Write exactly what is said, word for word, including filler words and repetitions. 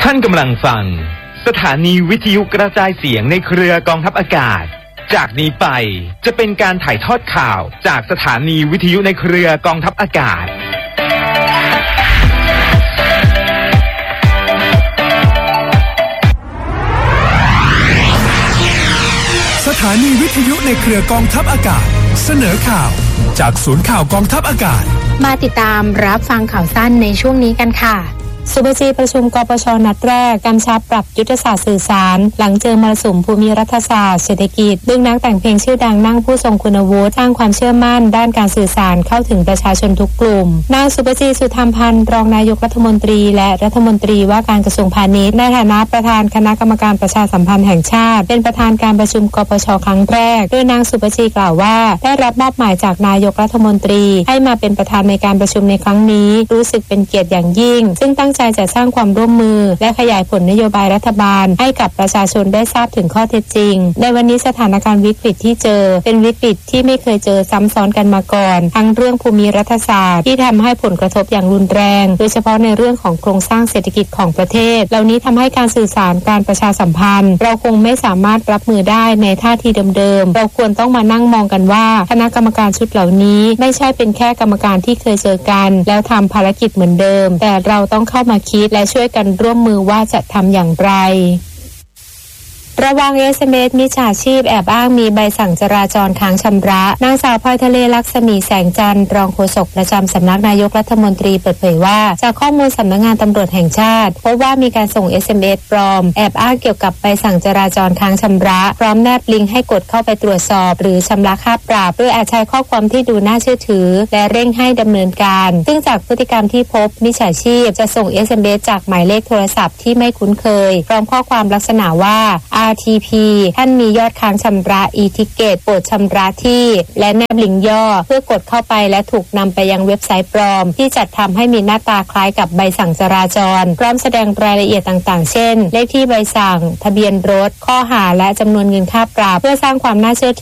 ท่านกำลังฟังสถานีวิทยุกระจายเสียงในเครือกองทัพอากาศจากนี้ไปจะเป็นการถ่ายทอดข่าวจากสถานีวิทยุในเครือกองทัพอากาศสถานีวิทยุในเครือกองทัพอากาศเสนอข่าวจากศูนย์ข่าวกองทัพอากาศมาติดตามรับฟังข่าวสั้นในช่วงนี้กันค่ะสุบจีประชุมกปชนัดแรกกำชับปรับยุทธศาสตร์สื่อสารหลังเจอมรสุมภูมิรัฐศาสตร์เศรษฐกิจดึงนักแต่งเพลงชื่อดังนั่งผู้ทรงคุณวุฒิสร้างความเชื่อมั่นด้านการสื่อสารเข้าถึงประชาชนทุกกลุ่มนางสุบจีสุธรรมพันธ์รองนายกรัฐมนตรีและรัฐมนตรีว่าการกระทรวงพาณิชย์ในฐานะประธานคณะกรรมการประชาสัมพันธ์แห่งชาติเป็นประธานการประชุมกปชครั้งแรกโดยนางสุบจีกล่าวว่าได้รับมอบหมายจากนายกรัฐมนตรีให้มาเป็นประธานในการประชุมในครั้งนี้รู้สึกเป็นเกียรติอย่างยิ่งซึ่งตั้งใจจะสร้างความร่วมมือและขยายผลนโยบายรัฐบาลให้กับประชาชนได้ทราบถึงข้อเท็จจริงในวันนี้สถานการณ์วิกฤตที่เจอเป็นวิกฤตที่ไม่เคยเจอซ้ำซ้อนกันมาก่อนทั้งเรื่องภูมิรัฐศาสตร์ที่ทำให้ผลกระทบอย่างรุนแรงโดยเฉพาะในเรื่องของโครงสร้างเศรษฐกิจของประเทศเหล่านี้ทำให้การสื่อสารการประชาสัมพันธ์เราคงไม่สามารถรับมือได้ในท่าทีเดิมๆเราควรต้องมานั่งมองกันว่าคณะกรรมการชุดเหล่านี้ไม่ใช่เป็นแค่กรรมการที่เคยเจอกันแล้วทำภารกิจเหมือนเดิมแต่เราต้องเข้ามาคิดและช่วยกันร่วมมือว่าจะทำอย่างไรระวัง เอส เอ็ม เอส มิจฉาชีพแอบอ้างมีใบสั่งจราจรค้างชำระนางสาวพลอยทะเลลักษมีแสงจันทร์รองโฆษกประจำสำนักนายกรัฐมนตรีเปิดเผยว่าจากข้อมูลสำนักงานตำรวจแห่งชาติพบว่ามีการส่ง เอส เอ็ม เอส ปลอมแอบอ้างเกี่ยวกับใบสั่งจราจรค้างชำระพร้อมแนบลิงก์ให้กดเข้าไปตรวจสอบหรือชำระค่าปรับโดยอาจใช้ข้อความที่ดูน่าเชื่อถือและเร่งให้ดำเนินการซึ่งจากพฤติกรรมที่พบมิจฉาชีพจะส่ง เอส เอ็ม เอส จากหมายเลขโทรศัพท์ที่ไม่คุ้นเคยพร้อมข้อความลักษณะว่า อาร์ ที พี ท่านมียอดค้างชำระ e-ticket โปรดชำระที่และแนบลิงก์ย่อเพื่อกดเข้าไปและถูกนำไปยังเว็บไซต์ปลอมที่จัดทำให้มีหน้าตาคล้ายกับใบสั่งจราจรพร้อมแสดงรายละเอียดต่างๆเช่นเลขที่ใบสั่งทะเบียนรถข้อหาและจำนวนเงินค่าปรับเพื่อสร้างความน่าเชื่อ